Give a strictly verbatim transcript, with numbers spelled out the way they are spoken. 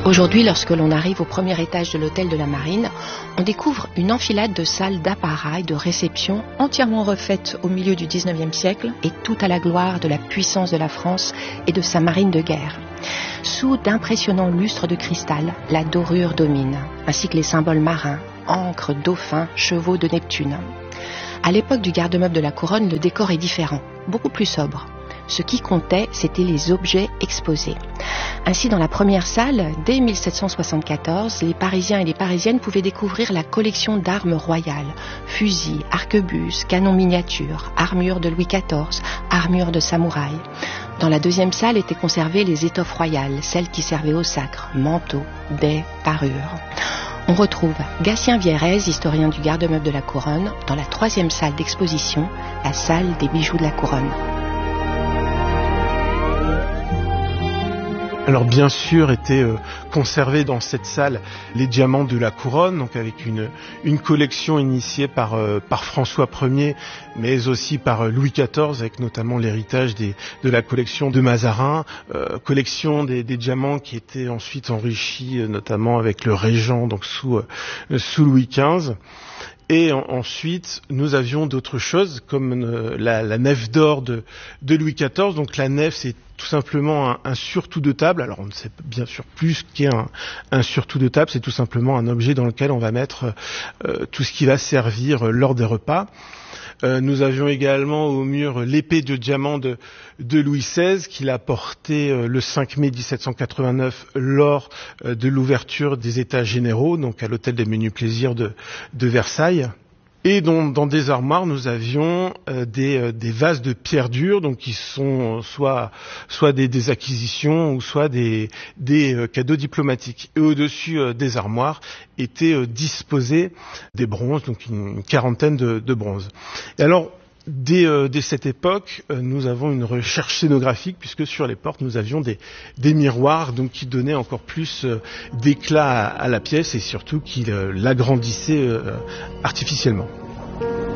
Aujourd'hui, lorsque l'on arrive au premier étage de l'hôtel de la Marine, on découvre une enfilade de salles d'appareil, de réception, entièrement refaites au milieu du dix-neuvième siècle et tout à la gloire de la puissance de la France et de sa marine de guerre. Sous d'impressionnants lustres de cristal, la dorure domine, ainsi que les symboles marins, ancres, dauphins, chevaux de Neptune. À l'époque du garde-meuble de la couronne, le décor est différent, beaucoup plus sobre. Ce qui comptait, c'étaient les objets exposés. Ainsi, dans la première salle, dès mille sept cent soixante-quatorze, les Parisiens et les Parisiennes pouvaient découvrir la collection d'armes royales, fusils, arquebuses, canons miniatures, armures de Louis quatorze, armures de samouraï. Dans la deuxième salle étaient conservées les étoffes royales, celles qui servaient au sacre, manteaux, baies, parures. On retrouve Gatien Vierez, historien du garde-meuble de la couronne, dans la troisième salle d'exposition, la salle des bijoux de la couronne. Alors bien sûr étaient euh, conservés dans cette salle les diamants de la couronne, donc avec une une collection initiée par euh, par François Ier, mais aussi par euh, Louis quatorze, avec notamment l'héritage des de la collection de Mazarin, euh, collection des, des diamants qui étaient ensuite enrichis euh, notamment avec le Régent, donc sous euh, sous Louis quinze. Et en, ensuite, nous avions d'autres choses, comme euh, la, la nef d'or de, de Louis quatorze. Donc la nef, c'est tout simplement un, un surtout de table. Alors on ne sait bien sûr plus ce qu'est un, un surtout de table. C'est tout simplement un objet dans lequel on va mettre euh, tout ce qui va servir euh, lors des repas. Euh, nous avions également au mur l'épée de diamant de, de Louis seize qu'il a portée euh, le cinq mai dix-sept cent quatre-vingt-neuf lors euh, de l'ouverture des États généraux, donc à l'hôtel des Menus Plaisirs de, de Versailles. Et dans, dans des armoires, nous avions euh, des, euh, des vases de pierre dure, donc qui sont soit soit des, des acquisitions ou soit des, des euh, cadeaux diplomatiques. Et au-dessus euh, des armoires étaient euh, disposés des bronzes, donc une, une quarantaine de, de bronzes. Et alors, dès, euh, dès cette époque, euh, nous avons une recherche scénographique, puisque sur les portes, nous avions des, des miroirs, donc qui donnaient encore plus euh, d'éclat à, à la pièce et surtout qui euh, l'agrandissaient euh, artificiellement.